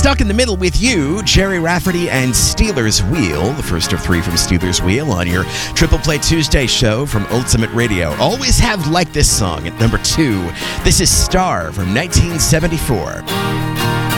Stuck in the Middle with you, Jerry Rafferty and Steelers Wheel, the first of 3 from Steelers Wheel on your Triple Play Tuesday show from Ultimate Radio. Always have liked this song at number 2. This is Star from 1974.